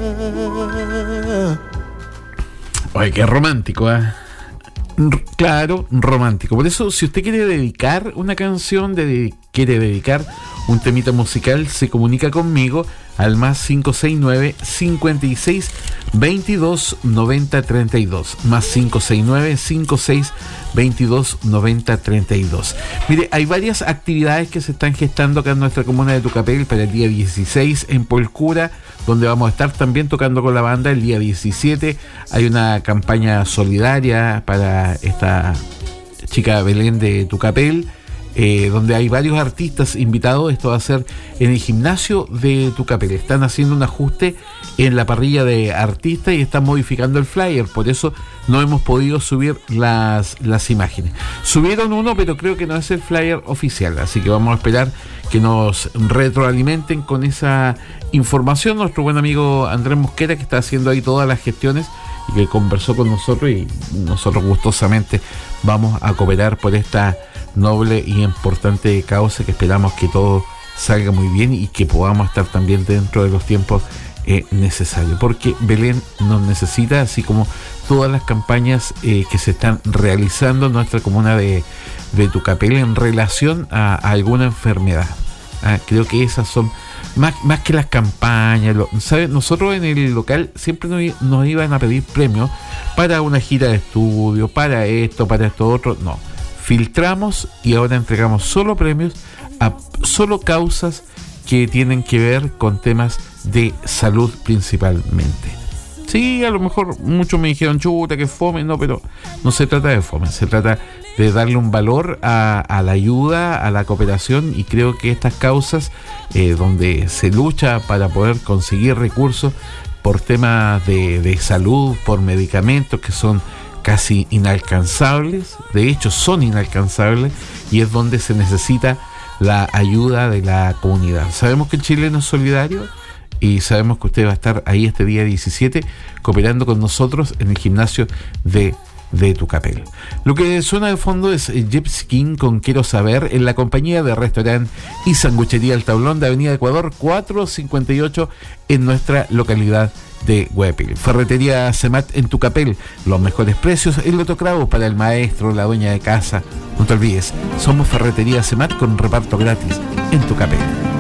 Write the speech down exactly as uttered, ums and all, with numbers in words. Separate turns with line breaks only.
Oye, qué romántico, ¿eh? R- claro, romántico. Por eso, si usted quiere dedicar una canción, de, quiere dedicar un temita musical, se comunica conmigo al más cinco seis nueve, cincuenta y seis, veintidós, noventa, treinta y dos. Más cinco seis nueve, cincuenta y seis, veintidós, noventa, treinta y dos. Mire, hay varias actividades que se están gestando acá en nuestra comuna de Tucapel para el día dieciséis en Polcura, donde vamos a estar también tocando con la banda. El día diecisiete hay una campaña solidaria para esta chica Belén de Tucapel, eh, donde hay varios artistas invitados. Esto va a ser en el gimnasio de Tucapel. Están haciendo un ajuste en la parrilla de artistas y están modificando el flyer, por eso no hemos podido subir las, las imágenes. Subieron uno, pero creo que no es el flyer oficial, así que vamos a esperar que nos retroalimenten con esa información. Nuestro buen amigo Andrés Mosquera, que está haciendo ahí todas las gestiones y que conversó con nosotros, y nosotros gustosamente vamos a cooperar por esta noble y importante causa, que esperamos que todo salga muy bien y que podamos estar también dentro de los tiempos eh, necesarios, porque Belén nos necesita, así como todas las campañas eh, que se están realizando en nuestra comuna de, de Tucapel en relación a, a alguna enfermedad. Ah, creo que esas son más, más que las campañas. Lo, ¿sabe? Nosotros en el local siempre nos, nos iban a pedir premios para una gira de estudio, para esto, para esto otro. No, filtramos y ahora entregamos solo premios a solo causas que tienen que ver con temas de salud principalmente. Sí, a lo mejor muchos me dijeron, chuta, que fome, no, pero no se trata de fome, se trata de darle un valor a, a la ayuda, a la cooperación, y creo que estas causas eh, donde se lucha para poder conseguir recursos por temas de, de salud, por medicamentos que son casi inalcanzables, de hecho son inalcanzables, y es donde se necesita la ayuda de la comunidad. Sabemos que el chileno es solidario y sabemos que usted va a estar ahí este día diecisiete cooperando con nosotros en el gimnasio de, de Tucapel. Lo que suena de fondo es Gypsy King con Quiero Saber, en la compañía de restaurante y sanguchería El Tablón de Avenida Ecuador cuatrocientos cincuenta y ocho en nuestra localidad de Guayaquil. Ferretería Semat en Tucapel, los mejores precios, el autoclavo para el maestro, la dueña de casa. No te olvides, somos Ferretería Semat con reparto gratis en Tucapel.